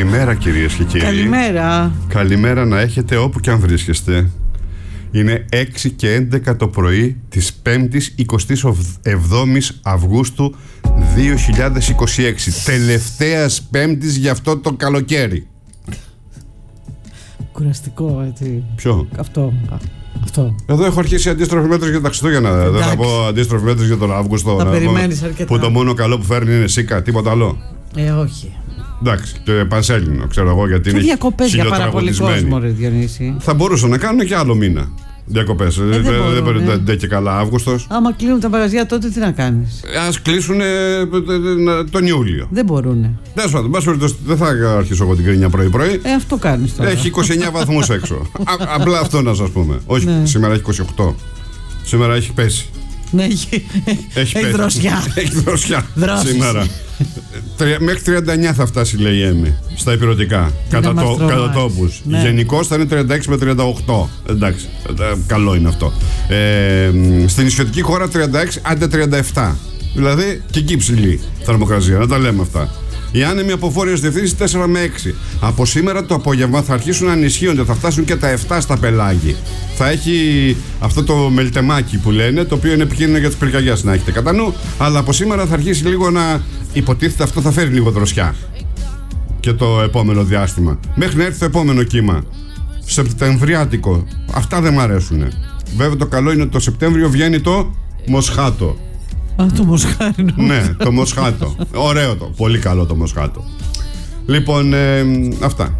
Καλημέρα κυρίες και κύριοι. Καλημέρα. Καλημέρα να έχετε όπου και αν βρίσκεστε. Είναι 6 και 11 το πρωί της 5ης 27ης Αυγούστου 2026. Τελευταίας Πέμπτης για αυτό το καλοκαίρι. Κουραστικό, έτσι. Ποιο? Αυτό. Εδώ έχω αρχίσει αντίστροφη μέτρηση για τα Χριστούγεννα. Δεν θα πω αντίστροφη μέτρηση για τον Αύγουστο. Θα περιμένεις αρκετά. Που το μόνο καλό που φέρνει είναι σίκα, τίποτα άλλο. Όχι. Εντάξει, και πανσέλινο, ξέρω εγώ γιατί είναι. Και διακοπές για πάρα πολύ κόσμο, ρε Διονύση. Θα μπορούσαν να κάνουν και άλλο μήνα διακοπές. Δεν περνάει και καλά Αύγουστος. Άμα κλείνουν τα μαγαζιά, τότε τι να κάνεις? Ας κλείσουν τον Ιούλιο. Δεν μπορούνε. Δεν θα αρχίσω εγώ την κρίνια πρωί-πρωί. Αυτό κάνεις τώρα. Έχει 29 βαθμούς έξω. Απλά αυτό να σας πούμε. Όχι, ναι. Σήμερα έχει 28. Σήμερα έχει πέσει. Ναι, έχει δροσιά. Έχει δροσιά σήμερα. Μέχρι 39 θα φτάσει, λέει η Έμι, στα ηπειρωτικά. Κατά τόπους. Ναι. Γενικώς θα είναι 36 με 38. Εντάξει, καλό είναι αυτό. Στην νησιωτική χώρα 36, άντε 37. Δηλαδή και εκεί ψηλή θερμοκρασία, να τα λέμε αυτά. Οι άνεμοι από βόρειες διευθύνσεις 4 με 6. Από σήμερα το απόγευμα θα αρχίσουν να ενισχύονται, θα φτάσουν και τα 7 στα πελάγη. Θα έχει αυτό το μελτεμάκι που λένε, το οποίο είναι επικίνδυνο για τις πυρκαγιές, να έχετε κατά νου. Αλλά από σήμερα θα αρχίσει λίγο να υποτίθεται, αυτό θα φέρει λίγο δροσιά και το επόμενο διάστημα. Μέχρι να έρθει το επόμενο κύμα. Σεπτεμβριάτικο. Αυτά δεν μ' αρέσουν. Βέβαια το καλό είναι ότι το Σεπτέμβριο βγαίνει το Μοσχάτο. Το Μοσχάρι. Ναι, το Μοσχάτο. Ωραίο το. Πολύ καλό το Μοσχάτο. Λοιπόν, αυτά.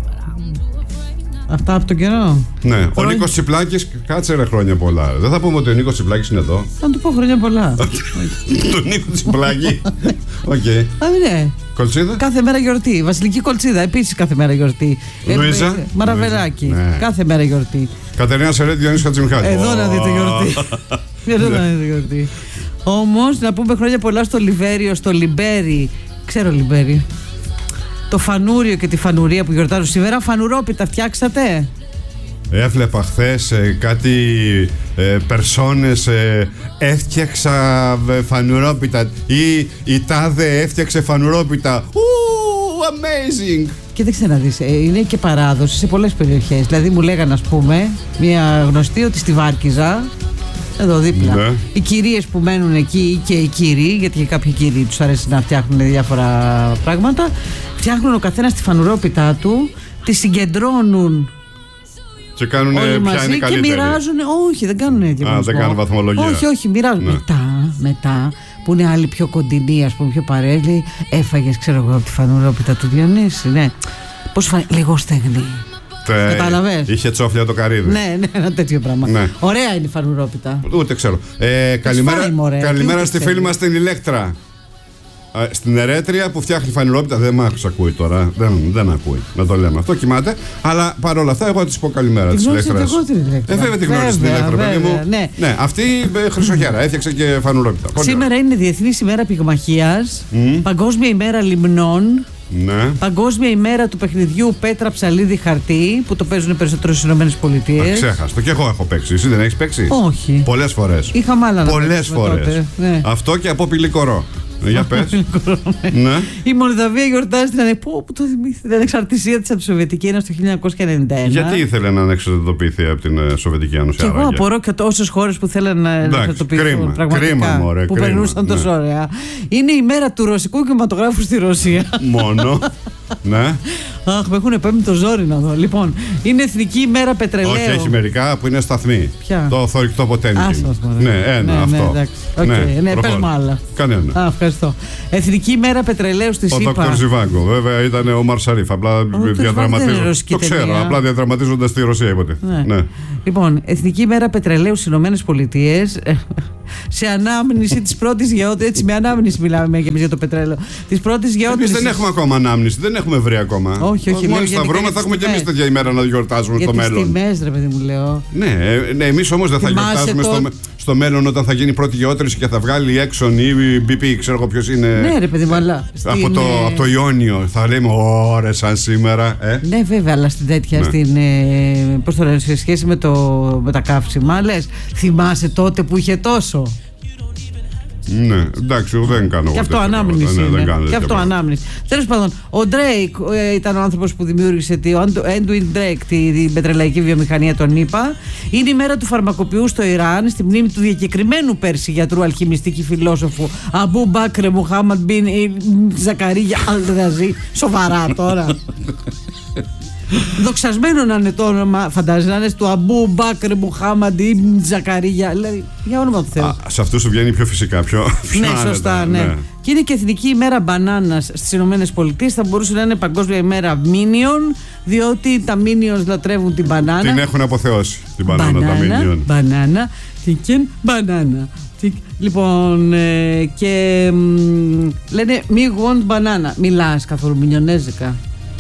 Αυτά από τον καιρό. Ναι. Ο Νίκος Τσιπλάκης, κάτσε ρε, χρόνια πολλά. Δεν θα πούμε ότι ο Νίκος Τσιπλάκης είναι εδώ. Θα του πω χρόνια πολλά. Τον Νίκο Τσιπλάκη. Οκ. Ναι. Κολτσίδα. Κάθε μέρα γιορτή. Βασιλική Κολτσίδα, επίσης κάθε μέρα γιορτή. Λουίζα. Μαραβεράκι. Ναι. Κάθε μέρα γιορτή. Κατερίνα Σερέτη, Διονύσης Χατζημιχάλη. Εδώ να δείτε γιορτή. Εδώ να δείτε γιορτή. Όμως να πούμε χρόνια πολλά στο Λιβέριο, στο Λιμπέρι. Ξέρω Λιμπέρι. Το Φανούριο και τη Φανουρία που γιορτάζουν σήμερα. Φανουρόπιτα φτιάξατε? Έβλεπα χθες κάτι περσόνες έφτιαξα φανουρόπιτα ή η τάδε έφτιαξε φανουρόπιτα. Amazing! Κοίταξε να δεις, είναι και παράδοση σε πολλές περιοχές. Δηλαδή μου λέγανε, ας πούμε, μια γνωστή ότι στη Βάρκιζα, εδώ δίπλα, ναι, οι κυρίες που μένουν εκεί και οι κύριοι, γιατί και κάποιοι κύριοι τους αρέσει να φτιάχνουν διάφορα πράγματα, φτιάχνουν ο καθένας τη φανουρόπιτά του, τη συγκεντρώνουν και κάνουν όλοι ποια μαζί είναι καλύτερη. Και μοιράζουν. Όχι, δεν κάνουν διαγωνισμό. Δεν κάνουν βαθμολογία. Όχι, μοιράζουν. Ναι. Μετά, που είναι άλλοι πιο κοντινοί, ας πούμε, πιο παρέλοι, έφαγες, ξέρω εγώ, από τη φανουρόπιτα του Διονύση. Ναι. Πώς φάνηκε, λίγο στεγνή. Κατάλαβες. Είχε τσόφλια το καρύδι. Ναι, ένα τέτοιο πράγμα. Ναι. Ωραία είναι η φανουρόπιτα. Ούτε ξέρω. Καλημέρα στη φίλη μας την Ηλέκτρα. Στην Ερέτρια που φτιάχνει φανουρόπιτα. Δεν μ' άκουσα, ακούει τώρα. Δεν ακούει να το λέμε αυτό. Κοιμάται. Αλλά παρόλα αυτά, εγώ θα της πω καλημέρα της Ηλέκτρας. Βέβαια τη γνώρισα την Ηλέκτρα, παιδί μου. Ναι, αυτή χρυσοχέρα. Έφτιαξε και φανουρόπιτα. Σήμερα είναι Διεθνής ημέρα Πυγμαχίας. Παγκόσμια ημέρα λιμνών. Ναι. Παγκόσμια ημέρα του παιχνιδιού πέτρα, ψαλίδι, χαρτί, που το παίζουν περισσότερο στις ΗΠΑ. Ξέχαστο. Και εγώ έχω παίξει. Εσύ δεν έχεις παίξει? Όχι. Πολλές φορές. Είχαμε άλλα να παίξουμε. Πολλές φορές. Ναι. Αυτό και από πηλικορό. Για πες. Ναι. Η Μολδαβία γιορτάζει την ανεξαρτησία της από τη Σοβιετική Ένωση το 1991. Γιατί ήθελε να ανεξαρτητοποιηθεί από την Σοβιετική Ένωση? Και εγώ απορώ και τόσες χώρες που θέλουν να ανεξαρτητοποιηθούν. Κρίμα, μωρέ, που περνούσαν τόσο ωραία. Είναι η μέρα του ρωσικού κινηματογράφου στη Ρωσία. Μόνο. Ναι. Αχ, με έχουν πέμπει το ζόρι να δω. Λοιπόν, είναι Εθνική ημέρα πετρελαίου. Όχι, έχει μερικά που είναι σταθμοί. Ποια? Το θωρηκτό Ποτέμκιν. Ναι, αυτό. Ναι, πες μου άλλα. Κανένα. Ευχαριστώ. Εθνική ημέρα πετρελαίου στη ΣΥΠΑ. Ο Δόκτωρ Ζιβάγκο, βέβαια ήταν ο Μαρσαρίφ. Απλά διαδραματίζονται. Το ξέρω, απλά διαδραματίζονται στη Ρωσία, υποτίθεται. Ναι. Λοιπόν, Εθνική ημέρα πετρελαίου στις ΗΠΑ. Σε ανάμνηση της πρώτης γεώτρησης. Έτσι, με ανάμνηση μιλάμε και εμείς για το πετρέλαιο. Της πρώτης γεώτρησης. Εμείς δεν έχουμε ακόμα ανάμνηση, δεν έχουμε βρει ακόμα. Όχι. Μόλις θα βρούμε, θα έχουμε και εμείς τέτοια ημέρα να γιορτάζουμε στο μέλλον. Για τις τιμές, ρε παιδί μου, λέω. Ναι, εμείς όμως δεν θα γιορτάζουμε στο μέλλον όταν θα γίνει πρώτη γεώτρηση και θα βγάλει η Exxon ή η BP, ξέρω εγώ ποιος είναι. Ναι, ρε παιδί μου, αλλά. Από το Ιόνιο. Θα λέμε, ωρε, σαν σήμερα. Ναι, βέβαια, αλλά στην τέτοια, πώς το λένε, σε σχέση με τα καύσιμα, λες, θυμάσαι τότε που είχε τόσο. Ναι, εντάξει, δεν κάνω. Και αυτό ανάμνηση. Και αυτό ανάμνηση. Τέλος πάντων, ο Drake ήταν ο άνθρωπος που δημιούργησε ο Edwin Drake, την πετρελαϊκή βιομηχανία των ΗΠΑ. Είναι η μέρα του φαρμακοποιού στο Ιράν, στη μνήμη του διακεκριμένου πέρσι γιατρού, αλχημιστή και φιλόσοφου Αμπού Μπάκρε Μουχάμαντ Μπιν Ζακαρίγια Αλ-Ραζί. Σοβαρά τώρα. Δοξασμένο να είναι το όνομα, φαντάζεσαι, να είναι του Αμπού Μπάκρ Μουχάμαντ Ιμπν Ζακαρίγια. Δηλαδή, για όνομα του Θεού. Σε αυτού σου βγαίνει πιο φυσικά, πιο. Ναι, σωστά, ναι. Και είναι και Εθνική ημέρα μπανάνας στις ΗΠΑ. Θα μπορούσε να είναι Παγκόσμια ημέρα Minion, διότι τα Minions λατρεύουν την μπανάνα. Την έχουν αποθεώσει την μπανάνα, τα Minion. Μπανάνα, chicken, μπανάνα. Λοιπόν, και λένε me want banana. Μιλάς καθόλου μινιονέζικα?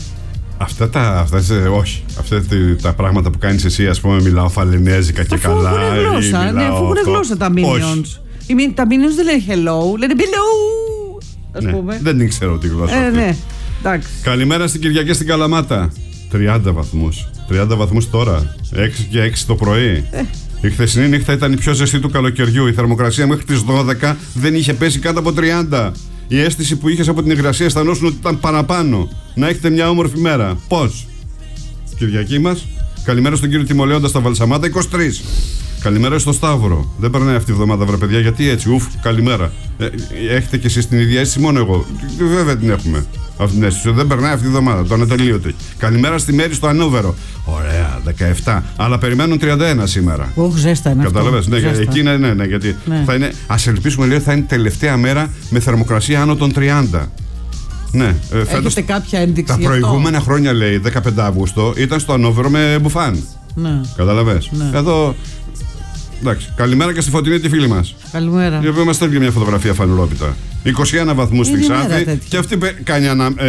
Όχι. Αυτά τα πράγματα που κάνεις εσύ, ας πούμε, μιλάω φαλενέζικα και καλά. Αφού έχουν γλώσσα, ναι, αφού έχουν γλώσσα τα Minions. Τα Minions δεν λένε hello, λένε below, ας πούμε. Δεν ήξερα τη γλώσσα αυτή. Ναι, εντάξει. Καλημέρα στην Κυριακή στην Καλαμάτα. 30 βαθμούς. 30 βαθμούς τώρα. 6 και 6 το πρωί. Η χθεσινή νύχτα ήταν η πιο ζεστή του καλοκαιριού. Η θερμοκρασία μέχρι τις 12 δεν είχε πέσει κάτω από 30. Η αίσθηση που είχες από την υγρασία αισθανόσουν ότι ήταν παραπάνω. Να έχετε μια όμορφη μέρα. Πώς? Κυριακή μας. Καλημέρα στον κύριο Τιμολέοντα στα Βαλσαμάτα 23. Καλημέρα στο Σταύρο. Δεν περνάει αυτή η εβδομάδα, βρε παιδιά, γιατί έτσι? Καλημέρα. Έχετε κι εσείς την ίδια αίσθηση, μόνο εγώ? Βέβαια την έχουμε αυτή την αίσθηση. Δεν περνάει αυτή η εβδομάδα. Το ανατελείωται. Καλημέρα στη Μέρη στο Ανόβερο. Ωραία, 17. Αλλά περιμένουν 31 σήμερα. Ζέστα είναι. Κατάλαβες? Ναι, εκεί είναι, ναι, γιατί θα είναι. Ας ελπίσουμε, λέει, θα είναι τελευταία μέρα με θερμοκρασία άνω των 30. Ναι, έχετε κάποια ένδειξη? Τα προηγούμενα χρόνια, λέει, 15 Αύγουστο ήταν στο Ανόβερο με μπουφάν. Ναι. Καταλαβες? Ναι. Εδώ. Εντάξει. Καλημέρα και στη Φωτεινή τη φίλη μας. Καλημέρα. Η οποία μας στέλνει μια φωτογραφία φανουρόπιτα. 21 βαθμούς στη Ξάνθη. Και αυτή κάνει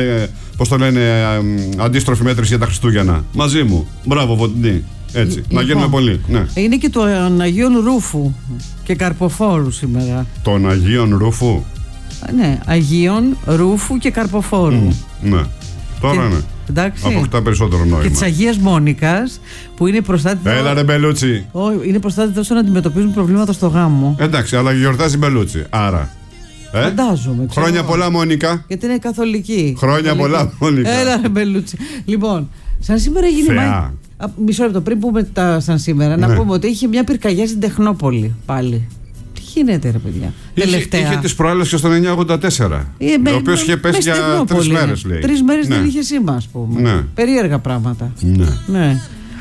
πώς το λένε, αντίστροφη μέτρηση για τα Χριστούγεννα. Μαζί μου. Μπράβο, Φωτεινή. Έτσι. Λοιπόν, να γίνουμε πολύ. Ναι. Είναι και των Αγίων Ρούφου και Καρποφόρου σήμερα. Των Αγίων Ρούφου. Ναι, Αγίων Ρούφου και Καρποφόρου. Ναι. Τώρα ναι. Εντάξει. Αποκτά περισσότερο νόημα. Και της Αγίας Μόνικας, που είναι προστάτητα. Έλα ρε Μπελούτσι. Όχι, είναι προστάτητα όσο να αντιμετωπίζουν προβλήματα στο γάμο. Εντάξει, αλλά γιορτάζει Μπελούτσι. Άρα. Φαντάζομαι. Χρόνια πολλά, Μόνικα. Γιατί είναι καθολική. Χρόνια πολλά, Μόνικα. Έλα ρε Μπελούτσι. Λοιπόν, σαν σήμερα έγινε μάχη. Μισό λεπτό πριν πούμε τα σαν σήμερα, να πούμε ότι είχε μια πυρκαγιά στην Τεχνόπολη πάλι. Τι γίνεται, ρε παιδιά? Είχε τις προάλλες και στο 984. Ο οποίος είχε πέσει για 3 μέρες, λέει. 3 μέρες δεν είχε σήμα, ας πούμε. Ναι. Περίεργα πράγματα. Ναι.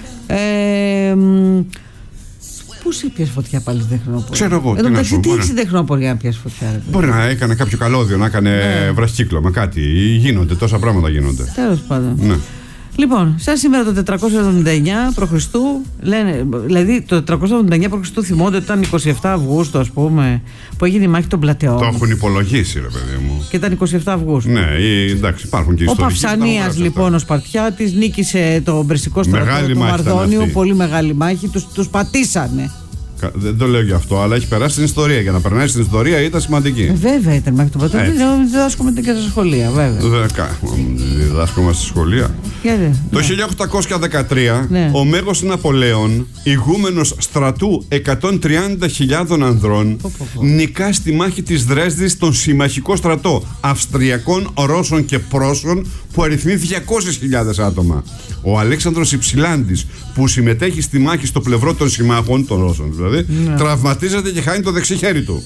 Πού πιάσει φωτιά πάλι στην Τεχνόπολη? Ξέρω εγώ. Εν τω μεταξύ, τι έχει στην Τεχνόπολη να πιάσει φωτιά? Μπορεί να έκανε κάποιο καλώδιο, να έκανε βραχικύκλωμα, κάτι. Γίνονται, τόσα πράγματα γίνονται. Τέλος πάντων. Ναι. Λοιπόν, σαν σήμερα το 479 π.Χ. λένε, δηλαδή το 479 π.Χ. θυμόνται ότι ήταν 27 Αυγούστου, ας πούμε, που έγινε η μάχη των Πλατεών. Το έχουν υπολογίσει, ρε παιδί μου. Και ήταν 27 Αυγούστου. Ναι, εντάξει, υπάρχουν και ιστορικοί. Ο Παυσανίας, λοιπόν, ο Σπαρτιάτης, νίκησε το Μπερσικό στρατό του Μαρδόνιου. Πολύ μεγάλη μάχη, τους πατήσανε. Δεν το λέω γι' αυτό, αλλά έχει περάσει στην ιστορία. Για να περνάει στην ιστορία ήταν σημαντική. Βέβαια ήταν μάχη των Πλατεών. Διδάσκουμε και στα σχολεία, βέβαια. Διδάσκουμε στα σχολεία. Το 1813 ο Μέγος Ναπολέων, ηγούμενος στρατού 130.000 ανδρών, νικά στη μάχη της Δρέσδης τον συμμαχικό στρατό Αυστριακών, Ρώσων και Πρώσων που αριθμεί 200.000 άτομα. Ο Αλέξανδρος Υψηλάντης, που συμμετέχει στη μάχη στο πλευρό των συμμάχων, των Ρώσων δηλαδή, τραυματίζεται και χάνει το δεξί χέρι του.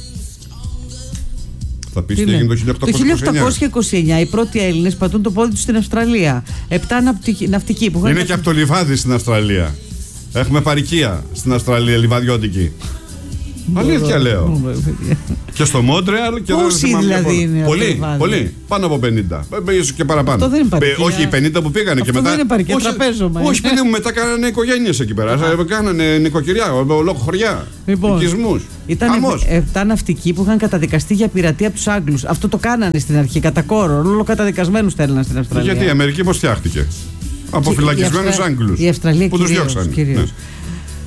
Θα πεις τι έγινε το 1829 οι πρώτοι Έλληνες πατούν το πόδι τους στην Αυστραλία. 7 ναυτικοί που είναι και από το λιβάδι στην Αυστραλία. Έχουμε παροικία στην Αυστραλία, λιβαδιώτικη. Αλήθεια λέω. Και στο Μόντρεαλ και πόσοι δηλαδή είναι? Πολύ. Πάνω από 50. Ίσως και παραπάνω. Αυτό δεν είναι παροικία. Όχι, οι 50 που πήγανε και μετά. Αυτό δεν είναι παροικία, τραπέζωμα. Όχι, παιδί μου, μετά κάνανε οικογένειες εκεί πέρα. Κάνανε νοικοκυριά, ολόκληρα χωριά. Οικισμούς. Ήταν 7 ναυτικοί που είχαν καταδικαστεί για πειρατεία από τους Άγγλους. Αυτό το κάνανε στην αρχή, κατά κόρο. Όλο καταδικασμένους στέλναν στην Αυστραλία. Γιατί η Αμερική πώς φτιάχτηκε? Από φυλακισμένους Άγγλους. Η Αυστραλία που τους διώξανε.